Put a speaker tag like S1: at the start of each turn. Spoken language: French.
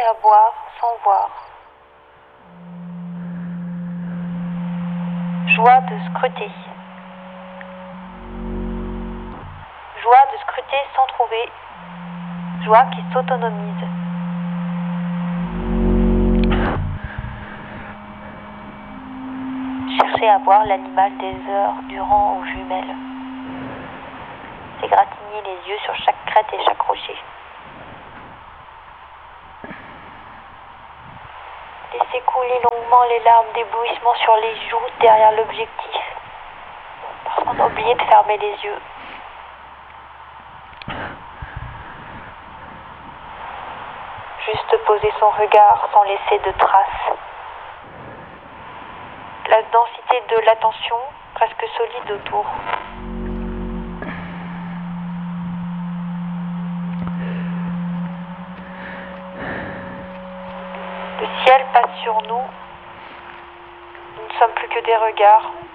S1: à boire sans voir. Joie de scruter. Joie de scruter sans trouver. Joie qui s'autonomise. Chercher à voir l'animal des heures durant aux jumelles. S'égratigner les yeux sur chaque crête et chaque rocher. Laisser couler longuement les larmes d'éblouissement sur les joues derrière l'objectif. Parce qu'on a oublié de fermer les yeux. Juste poser son regard sans laisser de traces. La densité de l'attention presque solide autour. Le ciel passe sur nous. Nous ne sommes plus que des regards.